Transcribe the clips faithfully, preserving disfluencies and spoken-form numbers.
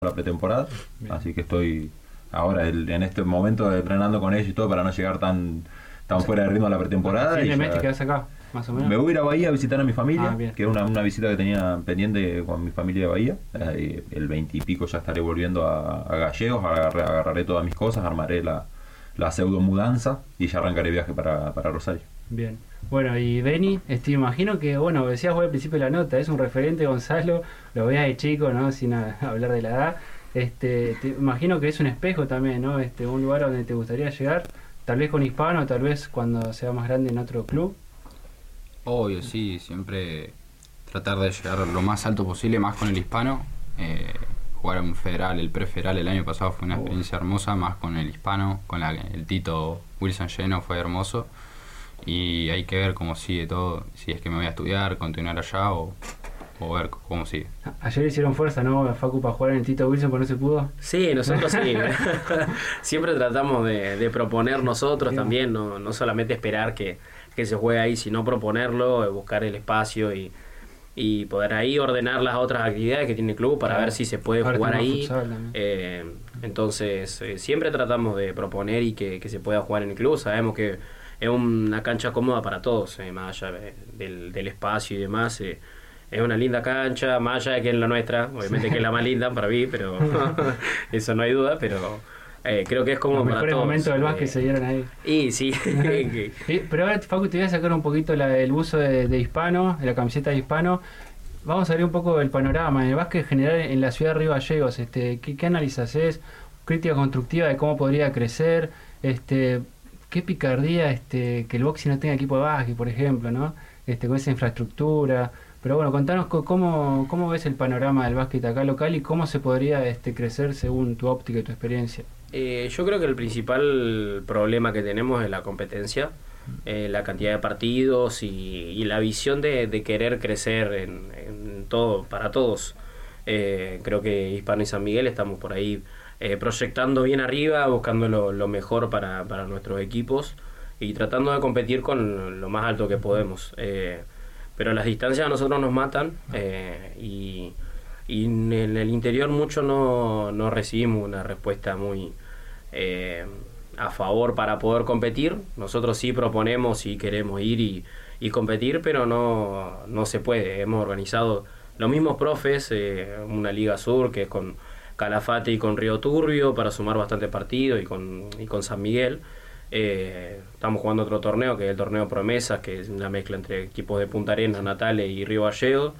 la pretemporada, Bien. así que estoy ahora el- en este momento entrenando con ellos y todo para no llegar tan tan O sea, fuera de ritmo a la pretemporada. Fin Y de mes ya- te quedás acá, más o menos. me voy a ir a Bahía a visitar a mi familia, Ah, bien. que era una, una visita que tenía pendiente con mi familia de Bahía. Eh, el veinte y pico ya estaré volviendo a, a Gallegos, agarré- agarraré todas mis cosas, armaré la, la pseudo mudanza y ya arrancaré viaje para, para Rosario. Bien. Bueno, y Beni, este, imagino que, bueno, decías vos al principio de la nota, es un referente Gonzalo, lo veías de chico, ¿no? Sin a- hablar de la edad. Este, te imagino que es un espejo también, ¿no? Este, un lugar donde te gustaría llegar, tal vez con Hispano, tal vez cuando sea más grande en otro club. Obvio, sí, siempre tratar de llegar lo más alto posible, más con el Hispano. Eh, jugar en un federal, el prefederal el año pasado fue una experiencia hermosa, más con el Hispano, con la, el Tito Wilson lleno, fue hermoso. Y hay que ver cómo sigue todo, si es que me voy a estudiar, continuar allá o, o ver cómo sigue. A- Ayer hicieron fuerza, ¿no? Facu para jugar en el Tito Wilson, pero no se pudo. Sí, nosotros sí. Siempre tratamos de, de proponer nosotros Bien. también, no, no solamente esperar que, que se juegue ahí, sino proponerlo, eh, buscar el espacio y, y poder ahí ordenar las otras actividades que tiene el club para Claro. ver si se puede Ahora jugar tenemos ahí. futsal también. Eh, entonces, eh, siempre tratamos de proponer y que, que se pueda jugar en el club. Sabemos que es una cancha cómoda para todos, eh, más allá de- del, del espacio y demás. eh, es una linda cancha, más allá de que es la nuestra, obviamente que es la más linda para mí, pero eso no hay duda, pero eh, creo que es como Los para mejores todos. momentos del básquet eh, se dieron ahí. Y sí, que- Sí, pero ahora, Facu, te voy a sacar un poquito la, el uso de, de Hispano, de la camiseta de Hispano. Vamos a ver un poco el panorama en el básquet general en la ciudad de Río Gallegos. Este, ¿qué, qué análisis es? Crítica constructiva de cómo podría crecer. Este, qué picardía este, que el boxing no tenga equipo de básquet, por ejemplo, ¿no? Este, con esa infraestructura. Pero bueno, contanos co- cómo, cómo ves el panorama del básquet acá local y cómo se podría este, crecer según tu óptica y tu experiencia. Eh, yo creo que el principal problema que tenemos es la competencia, eh, la cantidad de partidos y, y la visión de, de querer crecer en, en todo, para todos. Eh, creo que Hispano y San Miguel estamos por ahí eh, proyectando bien arriba, buscando lo, lo mejor para, para nuestros equipos y tratando de competir con lo más alto que podemos. Eh, pero las distancias a nosotros nos matan eh, y, y en el interior mucho no, no recibimos una respuesta muy eh, a favor para poder competir. Nosotros sí proponemos y queremos ir y, y competir, pero no, no se puede. Hemos organizado los mismos profes, eh, una Liga Sur que es con Calafate y con Río Turbio para sumar bastante partidos y con, y con San Miguel. Eh, estamos jugando otro torneo que es el torneo Promesas, que es una mezcla entre equipos de Punta Arenas, Natales y Río Gallegos,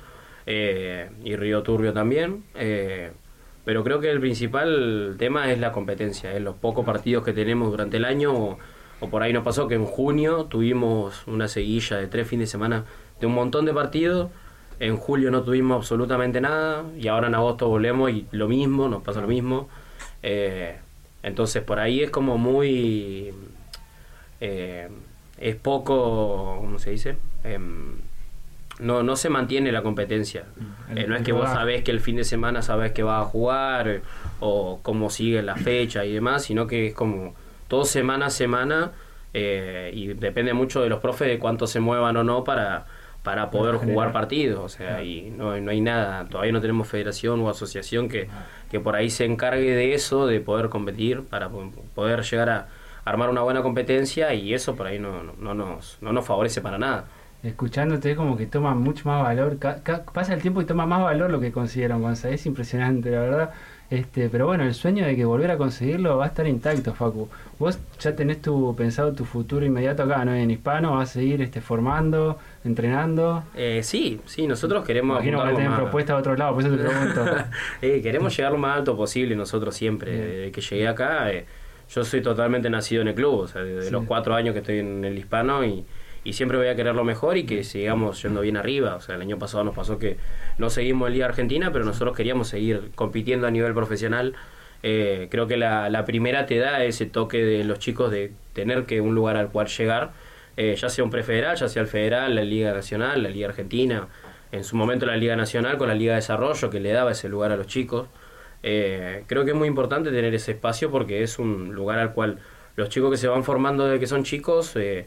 eh, y Río Turbio también. Eh, pero creo que el principal tema es la competencia, es los pocos partidos que tenemos durante el año, o, o por ahí nos pasó que en junio tuvimos una seguilla de tres fines de semana de un montón de partidos. En julio no tuvimos absolutamente nada y ahora en agosto volvemos y lo mismo, nos pasa lo mismo. Eh, entonces por ahí es como muy... Eh, es poco, ¿cómo se dice? Em, no, no se mantiene la competencia. El- Eh, no es el que vos rodaje. sabés que el fin de semana sabés que vas a jugar eh, o cómo sigue la fecha y demás, sino que es como todo semana a semana eh, y depende mucho de los profes de cuánto se muevan o no para, para poder generar. jugar partidos. O sea, y no, no hay nada, todavía no tenemos federación o asociación que, que por ahí se encargue de eso, de poder competir, para po- poder llegar a armar una buena competencia y eso por ahí no, no, no nos, no nos favorece para nada. Escuchándote es como que toma mucho más valor, ca- ca- pasa el tiempo y toma más valor lo que consiguieron, Gonzalo, es impresionante la verdad. Este, pero bueno, el sueño de que volver a conseguirlo va a estar intacto, Facu. Vos ya tenés tu pensado tu futuro inmediato acá, ¿no? En Hispano, vas a seguir este, formando, entrenando. Eh, sí, sí, nosotros queremos Imagino que apuntar tienen lo más- propuestas de otro lado, por eso te pregunto. Eh, queremos llegar lo más alto posible nosotros siempre. Bien. Desde que llegué acá, eh, yo soy totalmente nacido en el club, o sea, desde Sí. los cuatro años que estoy en el Hispano y, y siempre voy a querer lo mejor y que sigamos yendo bien arriba. O sea, el año pasado nos pasó que no seguimos en Liga Argentina, pero nosotros queríamos seguir compitiendo a nivel profesional. Eh, creo que la, la primera te da ese toque de los chicos de tener que un lugar al cual llegar, eh, ya sea un prefederal, ya sea el federal, la Liga Nacional, la Liga Argentina, en su momento la Liga Nacional con la Liga de Desarrollo que le daba ese lugar a los chicos. Eh, creo que es muy importante tener ese espacio porque es un lugar al cual los chicos que se van formando desde que son chicos eh,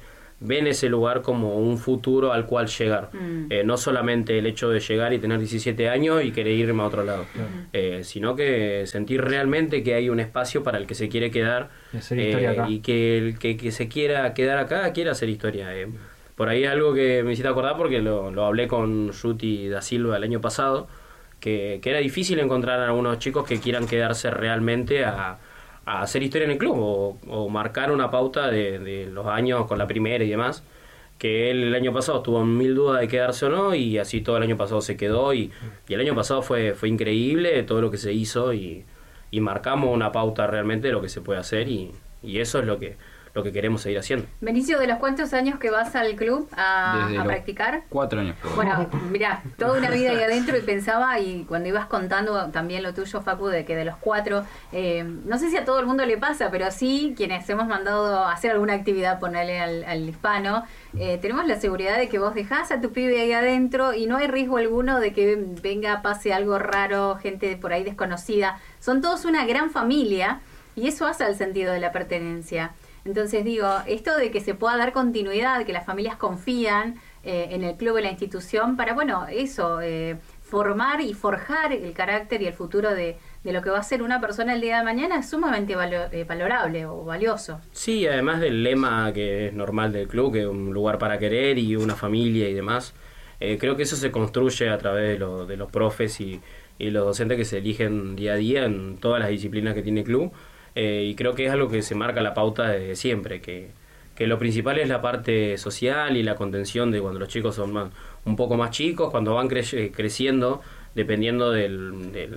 ven ese lugar como un futuro al cual llegar. Mm. Eh, no solamente el hecho de llegar y tener diecisiete años y querer irme a otro lado, Mm. eh, sino que sentir realmente que hay un espacio para el que se quiere quedar Y hacer historia acá. y que el que, que se quiera quedar acá quiera hacer historia. Eh. Por ahí es algo que me hiciste acordar porque lo, lo hablé con Yuti da Silva el año pasado, que, que era difícil encontrar a algunos chicos que quieran quedarse realmente a, a hacer historia en el club o, o marcar una pauta de, de los años con la primera y demás, que él el año pasado tuvo mil dudas de quedarse o no y así todo el año pasado se quedó y, y el año pasado fue, fue increíble todo lo que se hizo y, y marcamos una pauta realmente de lo que se puede hacer y, y eso es lo que lo que queremos seguir haciendo. Benicio, ¿de los cuántos años que vas al club a, Desde a los practicar? Cuatro años. que voy. Bueno, mira, toda una vida ahí adentro y pensaba, y cuando ibas contando también lo tuyo, Facu, de que de los cuatro, eh, no sé si a todo el mundo le pasa, pero sí quienes hemos mandado a hacer alguna actividad, ponerle al, al hispano, eh, tenemos la seguridad de que vos dejás a tu pibe ahí adentro y no hay riesgo alguno de que venga, pase algo raro, gente por ahí desconocida. Son todos una gran familia y eso hace el sentido de la pertenencia. Entonces digo, esto de que se pueda dar continuidad, que las familias confían eh, en el club, en la institución, para, bueno, eso, eh, formar y forjar el carácter y el futuro de, de lo que va a ser una persona el día de mañana es sumamente valo- eh, valorable o valioso. Sí, además del lema que es normal del club, que es un lugar para querer y una familia y demás, eh, creo que eso se construye a través de, lo, de los profes y, y los docentes que se eligen día a día en todas las disciplinas que tiene el club. Eh, y creo que es algo que se marca la pauta desde siempre, que, que lo principal es la parte social y la contención de cuando los chicos son más, un poco más chicos, cuando van cre- creciendo, dependiendo del, del,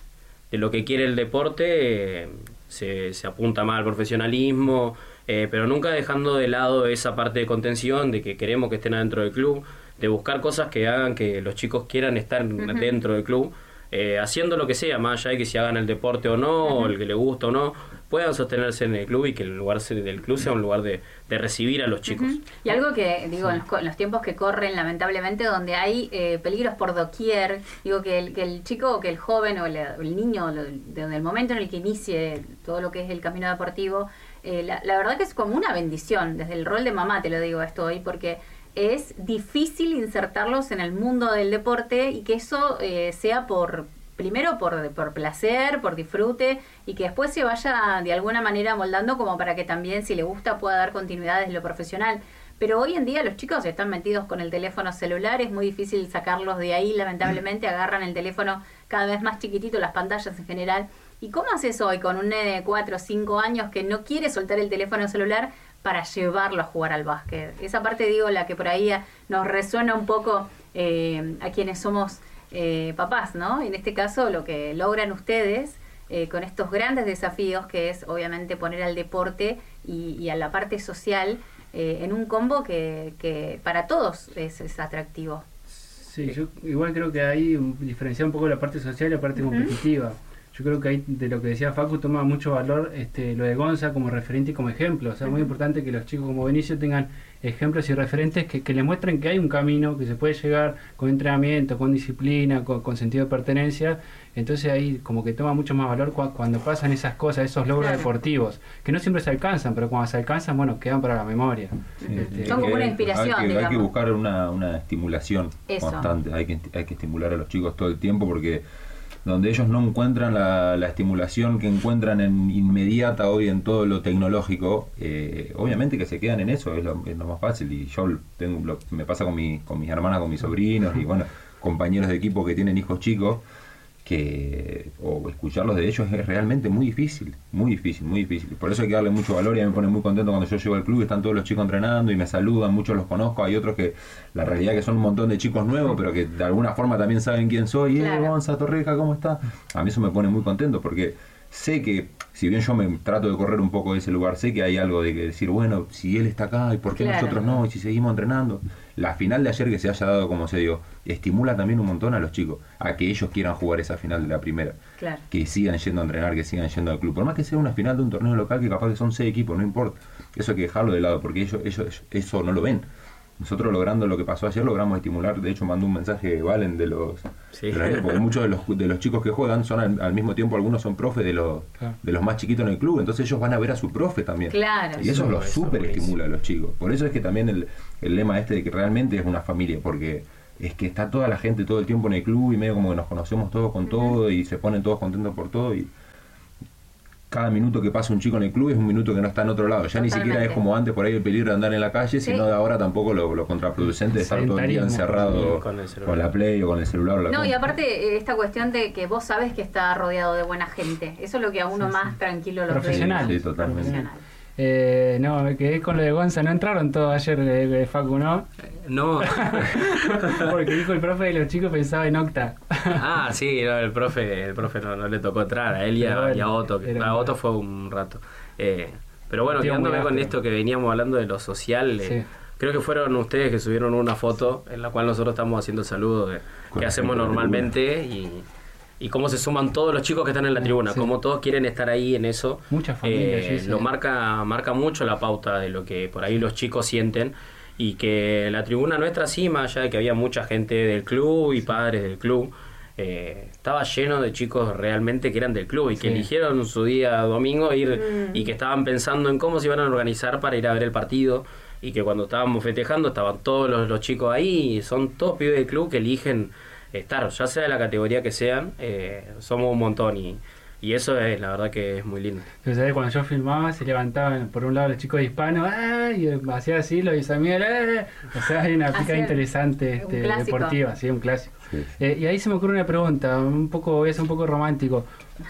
de lo que quiere el deporte, eh, se, se apunta más al profesionalismo, eh, pero nunca dejando de lado esa parte de contención, de que queremos que estén adentro del club, de buscar cosas que hagan que los chicos quieran estar uh-huh. dentro del club. Eh, haciendo lo que sea, más allá de que si hagan el deporte o no, uh-huh. o el que les gusta o no, puedan sostenerse en el club y que el lugar del club sea un lugar de, de recibir a los chicos. Uh-huh. Y algo que, digo, en los, en los tiempos que corren, lamentablemente, donde hay eh, peligros por doquier, digo, que el, que el chico, que el joven o el, el niño, lo, desde el momento en el que inicie todo lo que es el camino deportivo, eh, la, la verdad que es como una bendición, desde el rol de mamá te lo digo esto hoy, porque es difícil insertarlos en el mundo del deporte y que eso eh, sea por, primero por, por placer, por disfrute y que después se vaya de alguna manera moldando como para que también si le gusta pueda dar continuidad desde lo profesional. Pero hoy en día los chicos están metidos con el teléfono celular, es muy difícil sacarlos de ahí, lamentablemente agarran el teléfono cada vez más chiquitito, las pantallas en general. ¿Y cómo haces hoy con un nene de cuatro o cinco años que no quiere soltar el teléfono celular para llevarlo a jugar al básquet? Esa parte, digo, la que por ahí nos resuena un poco eh, a quienes somos eh, papás, ¿no? En este caso, lo que logran ustedes eh, con estos grandes desafíos, que es obviamente poner al deporte y, y a la parte social eh, en un combo que, que para todos es, es atractivo. Sí, yo igual creo que ahí diferenciar un poco la parte social y la parte uh-huh. competitiva. Yo creo que ahí, de lo que decía Facu, toma mucho valor este, lo de Gonza como referente y como ejemplo. O sea, es muy importante que los chicos como Benicio tengan ejemplos y referentes que, que les muestren que hay un camino, que se puede llegar con entrenamiento, con disciplina, con, con sentido de pertenencia. Entonces ahí como que toma mucho más valor cu- cuando pasan esas cosas, esos logros claro. deportivos, que no siempre se alcanzan, pero cuando se alcanzan, bueno, quedan para la memoria. Sí, este, son como una inspiración, hay que, digamos. Hay que buscar una, una estimulación Eso. constante, hay que, hay que estimular a los chicos todo el tiempo porque donde ellos no encuentran la, la estimulación que encuentran en inmediata hoy en todo lo tecnológico, eh, obviamente que se quedan en eso, es lo, es lo más fácil. Y yo tengo, lo, me pasa con, mi, con mis hermanas, con mis sobrinos y bueno, compañeros de equipo que tienen hijos chicos, que o escucharlos de ellos es realmente muy difícil, muy difícil, muy difícil. Por eso hay que darle mucho valor y a mí me pone muy contento cuando yo llego al club y están todos los chicos entrenando y me saludan, muchos los conozco, hay otros que la realidad que son un montón de chicos nuevos, pero que de alguna forma también saben quién soy. Claro. Eh, Gonza Torreja, ¿cómo está? A mí eso me pone muy contento porque sé que, si bien yo me trato de correr un poco de ese lugar, sé que hay algo de que decir, bueno, si él está acá, ¿y por qué claro. nosotros no? Y si seguimos entrenando. La final de ayer que se haya dado, como se dio, estimula también un montón a los chicos, a que ellos quieran jugar esa final de la primera. Claro. Que sigan yendo a entrenar, que sigan yendo al club. Por más que sea una final de un torneo local, que capaz que son seis equipos, no importa. Eso hay que dejarlo de lado, porque ellos, ellos eso no lo ven. nosotros logrando lo que pasó ayer, logramos estimular, de hecho mandó un mensaje Valen de los, Sí. de los- porque muchos de los, de los chicos que juegan son al, al mismo tiempo, algunos son profes de los, Claro. de los más chiquitos en el club, entonces ellos van a ver a su profe también. Claro. Y eso Eso- los eso súper es estimula a los chicos. Por eso es que también el, el lema este de que realmente es una familia, porque es que está toda la gente todo el tiempo en el club y medio como que nos conocemos todos con todo y se ponen todos contentos por todo y cada minuto que pasa un chico en el club es un minuto que no está en otro lado. Ya ni siquiera Totalmente. es como antes por ahí el peligro de andar en la calle, Sí. sino de ahora tampoco lo, lo contraproducente de estar todo el día Sedentarismo. encerrado Sí, con el celular. con la Play o con el celular o la No, y compu. aparte eh, esta cuestión de que vos sabes que está rodeado de buena gente. Eso es lo que a uno Sí, más sí. tranquilo lo Profesional. Sí, totalmente. Profesional. Eh, no, me quedé con lo de Gonza, no entraron todos ayer de, de Facu, ¿no? No. Porque dijo el profe de los chicos pensaba en Octa. Ah, sí, no, el profe, el profe no, no le tocó entrar a él y a, Pero bueno, y a Otto, que era a un- Otto fue un rato. Eh, pero bueno, Tío, quedándome muy con áspero. esto que veníamos hablando de lo social, eh, Sí. creo que fueron ustedes que subieron una foto en la cual nosotros estamos haciendo el saludo de- Con que la hacemos gente de la normalmente y, y cómo se suman todos los chicos que están en la tribuna, Sí. cómo todos quieren estar ahí en eso. Muchas familias, Eh, sí, sí. Lo marca, marca mucho la pauta de lo que por ahí los chicos sienten y que la tribuna nuestra, sí, más allá de que había mucha gente del club y padres del club, eh, estaba lleno de chicos realmente que eran del club y que Sí. eligieron su día domingo ir Mm. y que estaban pensando en cómo se iban a organizar para ir a ver el partido y que cuando estábamos festejando estaban todos los, los chicos ahí y son todos pibes del club que eligen estar, ya sea de la categoría que sean, eh, somos un montón y, y eso es la verdad que es muy lindo. Pero, ¿sabes? Cuando yo filmaba se levantaban por un lado los chicos hispanos, ¡ah! Y hacía así los Isamías, ¡ah! O sea, hay una pica Hacían interesante un este, clásico. deportiva, sí, un clásico. Sí. Eh, y ahí se me ocurre una pregunta, un poco, voy a ser un poco romántico.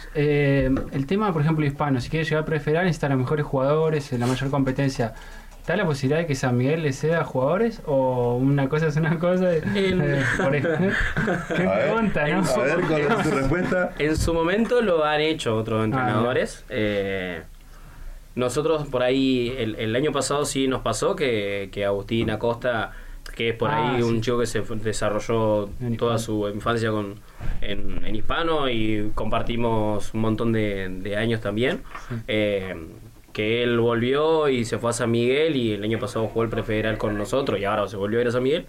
Eh, el tema, por ejemplo, hispano, si quiere llegar a preferar, necesita los mejores jugadores, en la mayor competencia. ¿Está la posibilidad de que San Miguel le ceda jugadores? ¿O una cosa es una cosa? Eh, por ejemplo, ¿qué A ver, pregunta, no? A ver, ¿cuál es tu respuesta? En su momento lo han hecho otros entrenadores. Eh, nosotros por ahí, el, el año pasado sí nos pasó que, que Agustín Acosta, que es por Ah, ahí un sí. chico que se fu- desarrolló En toda hispano. su infancia con, en, en hispano y compartimos un montón de, de años también. Sí. Eh, que él volvió y se fue a San Miguel y el año pasado jugó el prefederal con nosotros y ahora se volvió a ir a San Miguel.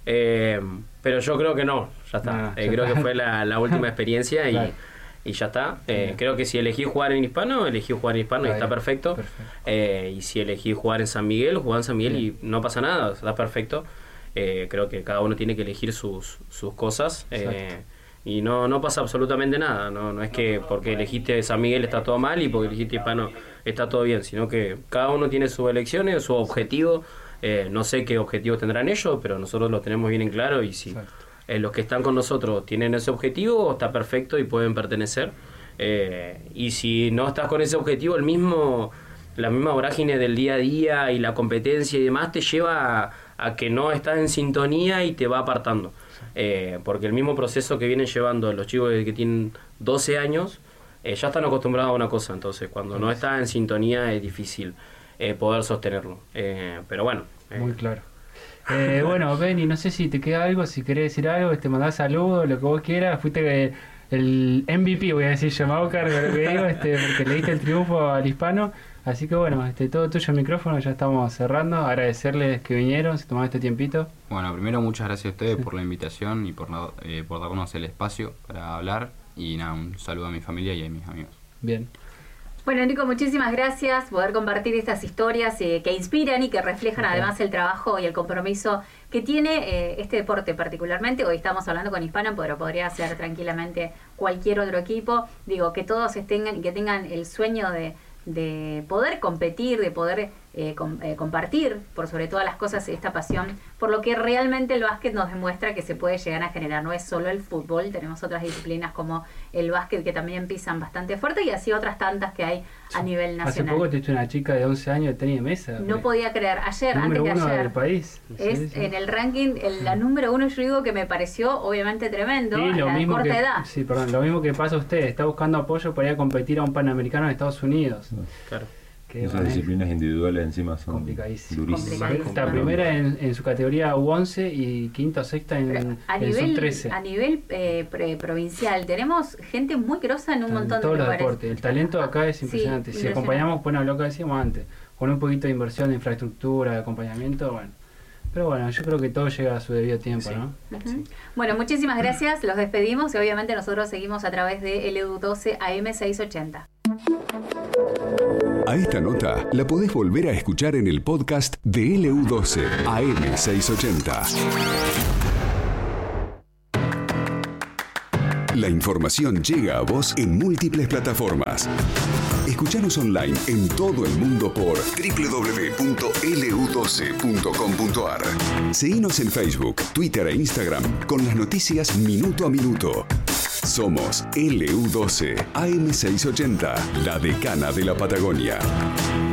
Eh, pero yo creo que no, ya está. Ah, Eh, ya creo está. que fue la, la última experiencia y, Claro. y ya está. Eh, Bien. creo que si elegí jugar en hispano, elegí jugar en hispano y Está está bien. perfecto. Perfecto. Eh, y si elegí jugar en San Miguel, jugar en San Miguel Bien. y no pasa nada, está perfecto. Eh, creo que cada uno tiene que elegir sus, sus cosas. eh, Exacto. y no, no pasa absolutamente nada. No, no es que porque elegiste San Miguel está todo mal y porque elegiste hispano está todo bien, sino que cada uno tiene sus elecciones, su objetivo. Eh, no sé qué objetivos tendrán ellos, pero nosotros los tenemos bien en claro y si Exacto. eh, los que están con nosotros tienen ese objetivo, está perfecto y pueden pertenecer. Eh, y si no estás con ese objetivo, el mismo la misma vorágine del día a día y la competencia y demás te lleva a, a que no estás en sintonía y te va apartando. Eh, porque el mismo proceso que vienen llevando los chicos que tienen doce años, eh, ya están acostumbrados a una cosa, entonces cuando no estás en sintonía es difícil eh, poder sostenerlo. Eh, pero bueno. eh, Muy claro. Eh, bueno, Benny, no sé si te queda algo, si querés decir algo, te mandás saludos, lo que vos quieras. Fuiste eh, el M V P, voy a decir, yo me hago cargo de lo que digo, este, porque le diste el triunfo al hispano. Así que bueno, este, todo tuyo el micrófono, ya estamos cerrando. Agradecerles que vinieron, se tomaron este tiempito. Bueno, primero muchas gracias a ustedes por la invitación y por, na- eh, por darnos el espacio para hablar. Y nada, un saludo a mi familia y a mis amigos. Bien. Bueno, Nico, muchísimas gracias por poder compartir estas historias eh, que inspiran y que reflejan Ajá. además el trabajo y el compromiso que tiene eh, este deporte particularmente. Hoy estamos hablando con Hispano, pero podría ser tranquilamente cualquier otro equipo. Digo, que todos estén, que tengan el sueño de, de poder competir, de poder eh, com- eh, compartir, por sobre todas las cosas, esta pasión, por lo que realmente el básquet nos demuestra que se puede llegar a generar. No es solo el fútbol, tenemos otras disciplinas como el básquet que también pisan bastante fuerte y así otras tantas que hay a nivel Hace nacional. poco te una chica de once años de tenis de mesa. No podía creer, ayer, Número antes de uno ayer, del país. es Sí, sí. en el ranking, el, la número uno, yo digo que me pareció obviamente tremendo, Sí, a lo la mismo corta que, edad. sí, perdón, lo mismo que pasa a usted, está buscando apoyo para ir a competir a un Panamericano en Estados Unidos. claro. Que, Esas bueno, disciplinas individuales encima son Complicadísimo. durísimas. Complicadísimo. está primera en, en su categoría U once y quinta o sexta en, Pero a en sub nivel, trece. a nivel eh, pre- provincial tenemos gente muy grosa en un En montón todos de los lugares. deportes. El talento acá es Sí, impresionante. Si impresionante. acompañamos, bueno, lo que decíamos antes, con un poquito de inversión de infraestructura, de acompañamiento, bueno, Pero bueno, yo creo que todo llega a su debido tiempo, Sí. ¿no? Ujú. Bueno, muchísimas gracias, los despedimos y obviamente nosotros seguimos a través de L U doce A M seiscientos ochenta. A esta nota la podés volver a escuchar en el podcast de L U doce A M seiscientos ochenta. La información llega a vos en múltiples plataformas. Escuchanos online en todo el mundo por doble u doble u doble u punto L U doce punto com punto A R. Seguinos en Facebook, Twitter e Instagram con las noticias minuto a minuto. Somos L U doce A M seiscientos ochenta, la decana de la Patagonia.